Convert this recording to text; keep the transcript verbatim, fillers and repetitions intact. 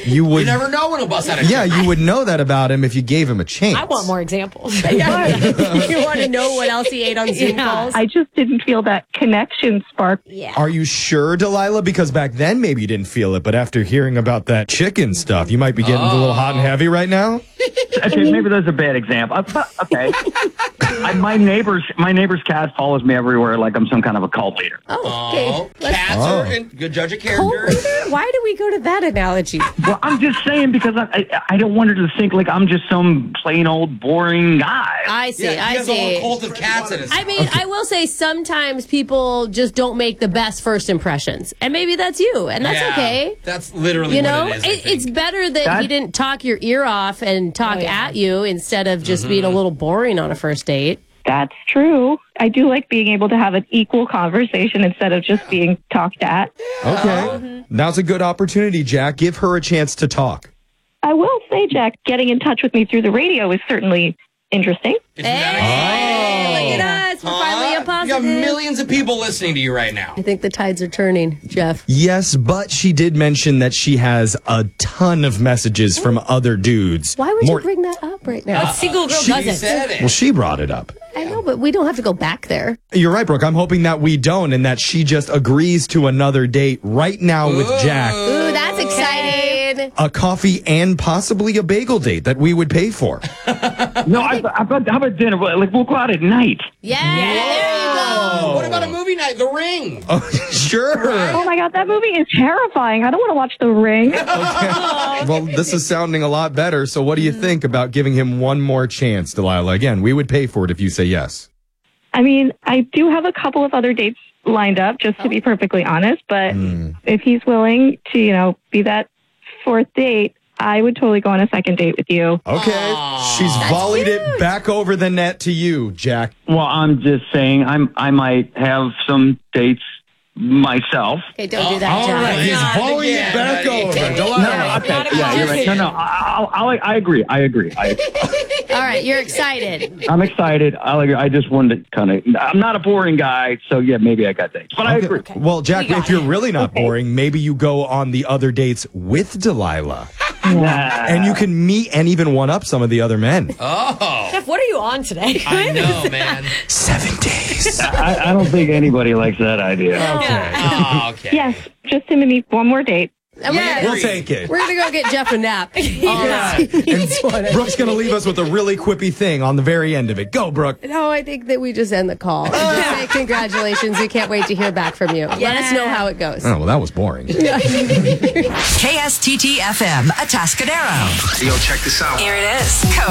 you would You never know when he'll bust out a Yeah, chick. you would know that about him if you gave him a chance. I want more examples. You want to know what else he ate on Zoom Yeah. calls? I just didn't feel that connection spark. Yeah. Are you sure, Delilah? Because back then maybe you didn't feel it, but after hearing about that chicken stuff, you might be getting a little hot and heavy right now. Okay, maybe that's a bad example. Uh, but, okay, I, my neighbor's my neighbor's cat follows me everywhere like I'm some kind of a cult leader. Oh, okay. Oh, cats Oh. are a good judge of Cold character. leader? Why do we go to that analogy? Well, I'm just saying because I, I I don't want her to think like I'm just some plain old boring guy. I see. Yeah, he I has a see. whole cult of cats in his I mean, I will say sometimes people just don't make the best first impressions, and maybe that's you, and that's Yeah, okay. That's literally You what know, it is. I it, think. it's better that That- he didn't talk your ear off and talk Oh, yeah. at you instead of just being a little boring on a first date. That's true. I do like being able to have an equal conversation instead of just being talked at. Okay. Now's a good opportunity, Jack. Give her a chance to talk. I will say, Jack, getting in touch with me through the radio is certainly interesting. Isn't that exciting? Look at us. We're finally a Huh? positive. You got millions of people listening to you right now. I think the tides are turning, Jeff. Yes, but she did mention that she has a ton of messages from other dudes. Why would More- you bring that up right now? A single girl She doesn't. said it. Well, she brought it up. I know, but we don't have to go back there. You're right, Brooke. I'm hoping that we don't and that she just agrees to another date right now with Jack. Ooh, that's exciting. A coffee and possibly a bagel date that we would pay for. No, I, I, how about dinner? Like we'll go out at night. Yeah, there you go. What about a movie night? The Ring. Oh, sure. Oh my God, that movie is terrifying. I don't want to watch The Ring. Well, this is sounding a lot better. So what do you think about giving him one more chance, Delilah? Again, we would pay for it if you say yes. I mean, I do have a couple of other dates lined up, just to be perfectly honest. But if he's willing to, you know, be that fourth date, I would totally go on a second date with you. Okay. She's volleyed it back over the net to you, Jack. Well, I'm just saying I'm I might have some dates myself. Okay, don't do that, All John. right. He's Not volleying again, it back buddy. over. No, Delilah. no, okay, yeah, you're right. No, no, I, I, I, I agree. I agree. I, All right, you're excited. I'm excited. I agree. I just wanted to kind of. I'm not a boring guy, so yeah, maybe I got dates, but I agree. Well, Jack, We got if you're really not boring, maybe you go on the other dates with Delilah. And you can meet and even one up some of the other men. Oh, Jeff, what are you on today? I know, man. Seven days. I, I don't think anybody likes that idea. Oh, okay. Yes, just him and me, one more date. And we're We'll gonna- take it. We're going to go get Jeff a nap. All right. And Brooke's going to leave us with a really quippy thing on the very end of it. Go, Brooke. No, I think that we just end the call. And just say congratulations. We can't wait to hear back from you. Let us know how it goes. Oh, well, that was boring. K S T T F M, Atascadero. Yo, check this out. Here it is. Code